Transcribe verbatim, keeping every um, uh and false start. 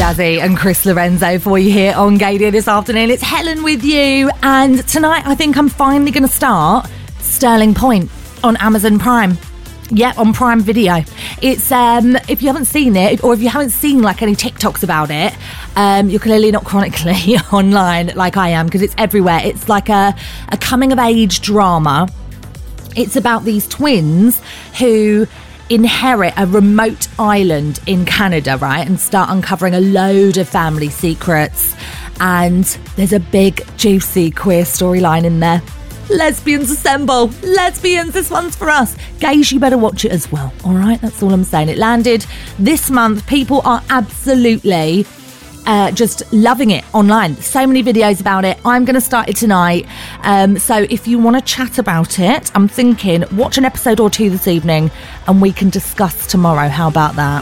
Jazzy and Chris Lorenzo for you here on Gaydio this afternoon. It's Helen with you, and tonight I think I'm finally going to start Sterling Point on Amazon Prime. Yeah, on Prime Video. It's, um, if you haven't seen it, or if you haven't seen like any TikToks about it, um, you're clearly not chronically online like I am, because it's everywhere. It's like a, a coming of age drama. It's about these twins who inherit a remote island in Canada, right, and start uncovering a load of family secrets. And there's a big, juicy queer storyline in there. Lesbians assemble. Lesbians, this one's for us. Gays, you better watch it as well. All right, that's all I'm saying. It landed this month. People are absolutely uh, just loving it online. So many videos about it. I'm going to start it tonight. Um, so if you want to chat about it, I'm thinking watch an episode or two this evening and we can discuss tomorrow. How about that?